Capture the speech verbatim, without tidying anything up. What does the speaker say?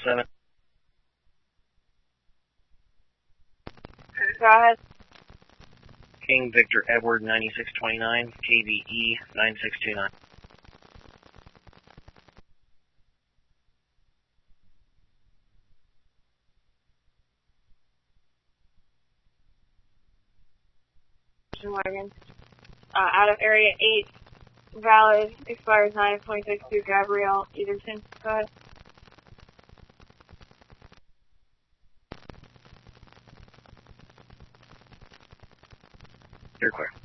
seven. Go ahead. King Victor Edward ninety-six twenty-nine, K V E nine six two nine. Wagon. Uh, out of area eight, valid, expires nine twenty sixty-two, Gabrielle Eaterton. Go ahead. You're clear.